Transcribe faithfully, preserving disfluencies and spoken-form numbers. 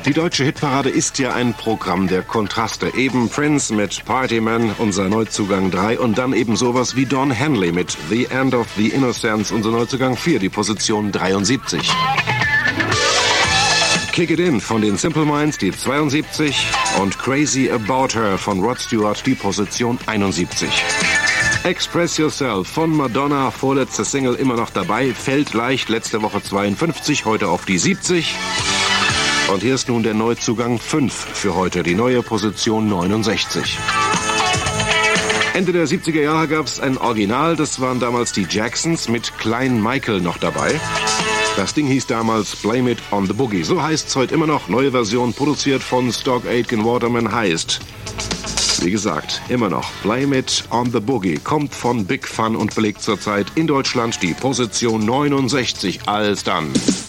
Die deutsche Hitparade ist ja ein Programm der Kontraste. Eben Prince mit Partyman, unser Neuzugang drei, und dann eben sowas wie Don Henley mit The End of the Innocence, unser Neuzugang vier, die Position dreiundsiebzig. Kick It In von den Simple Minds, die zweiundsiebzig, und Crazy About Her von Rod Stewart, die Position einundsiebzig. Express Yourself von Madonna, vorletzte Single, immer noch dabei, fällt leicht, letzte Woche zweiundfünfzig, heute auf die siebzig. Und hier ist nun der Neuzugang fünf für heute, die neue Position neunundsechzig. Ende der siebziger Jahre gab es ein Original, das waren damals die Jacksons mit Klein Michael noch dabei. Das Ding hieß damals Blame It on the Boogie. So heißt es heute immer noch, neue Version, produziert von Stock Aitken Waterman, heißt, wie gesagt, immer noch Blame It on the Boogie, kommt von Big Fun und belegt zurzeit in Deutschland die Position neunundsechzig. Als dann